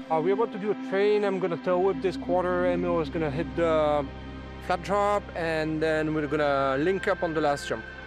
We're about to do a train. I'm gonna tail whip this quarter. Emil is gonna hit the flat drop, and then we're gonna link up on the last jump.